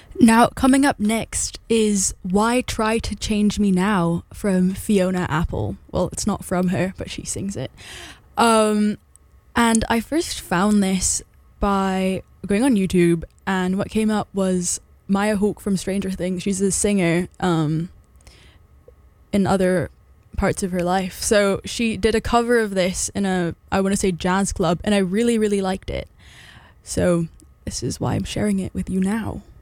Now, coming up next is Why Try to Change Me Now from Fiona Apple. Well, it's not from her, but she sings it. And I first found this by going on YouTube, and what came up was Maya Hawke from Stranger Things. She's a singer in other parts of her life. So she did a cover of this in a, I want to say, jazz club, and I really, really liked it. So this is why I'm sharing it with you now.